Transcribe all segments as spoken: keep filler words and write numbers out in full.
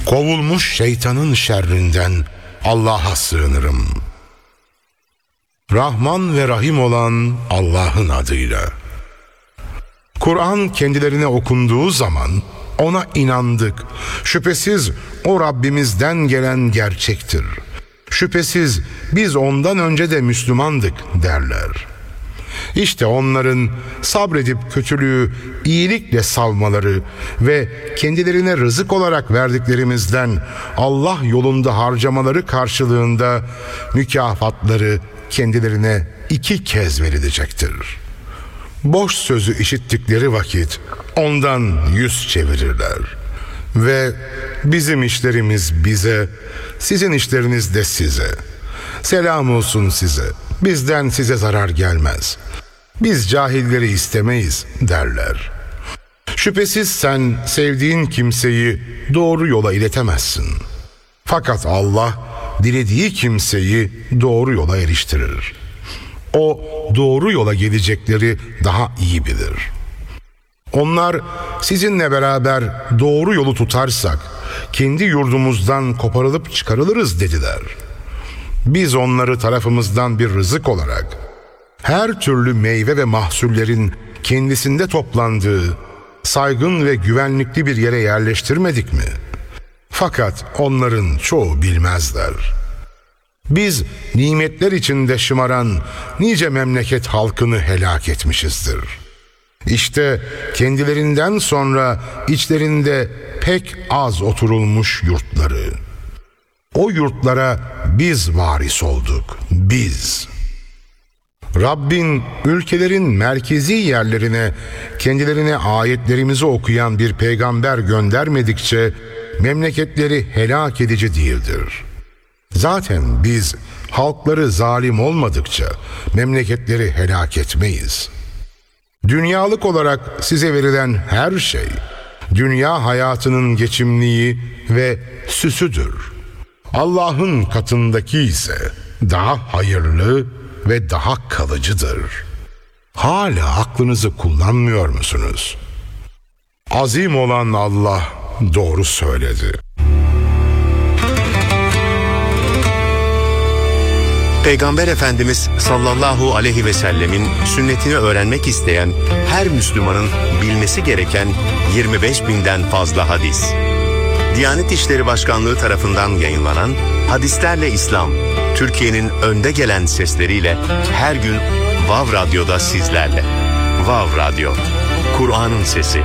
Kovulmuş şeytanın şerrinden Allah'a sığınırım. Rahman ve Rahim olan Allah'ın adıyla. Kur'an kendilerine okunduğu zaman ona inandık. Şüphesiz o Rabbimizden gelen gerçektir. Şüphesiz biz ondan önce de Müslümandık derler. İşte onların sabredip kötülüğü iyilikle savmaları ve kendilerine rızık olarak verdiklerimizden Allah yolunda harcamaları karşılığında mükafatları kendilerine iki kez verilecektir. Boş sözü işittikleri vakit ondan yüz çevirirler. Ve bizim işlerimiz bize, sizin işleriniz de size. Selam olsun size, bizden size zarar gelmez. Biz cahilleri istemeyiz derler. Şüphesiz sen sevdiğin kimseyi doğru yola iletemezsin. Fakat Allah dilediği kimseyi doğru yola eriştirir. O doğru yola gelecekleri daha iyi bilir. Onlar sizinle beraber doğru yolu tutarsak kendi yurdumuzdan koparılıp çıkarılırız dediler. Biz onları tarafımızdan bir rızık olarak her türlü meyve ve mahsullerin kendisinde toplandığı saygın ve güvenlikli bir yere yerleştirmedik mi? Fakat onların çoğu bilmezler. Biz nimetler içinde şımaran nice memleket halkını helak etmişizdir. İşte kendilerinden sonra içlerinde pek az oturulmuş yurtları. O yurtlara biz varis olduk, biz. Rabbin ülkelerin merkezi yerlerine kendilerine ayetlerimizi okuyan bir peygamber göndermedikçe memleketleri helak edici değildir. Zaten biz halkları zalim olmadıkça memleketleri helak etmeyiz. Dünyalık olarak size verilen her şey, dünya hayatının geçimliği ve süsüdür. Allah'ın katındaki ise daha hayırlı ve daha kalıcıdır. Hala aklınızı kullanmıyor musunuz? Azim olan Allah doğru söyledi. Peygamber Efendimiz sallallahu aleyhi ve sellemin sünnetini öğrenmek isteyen her Müslümanın bilmesi gereken yirmi beş binden fazla hadis. Diyanet İşleri Başkanlığı tarafından yayınlanan Hadislerle İslam, Türkiye'nin önde gelen sesleriyle her gün Vav Radyo'da sizlerle. Vav Radyo, Kur'an'ın sesi.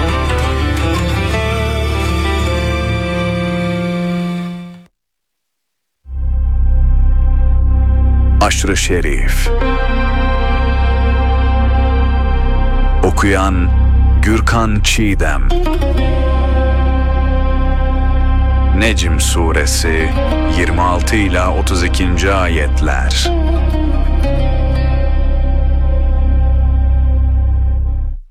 Aşr-ı Şerif. Okuyan Gürkan Çiğdem. Necm Suresi yirmi altı ila otuz ikinci ayetler.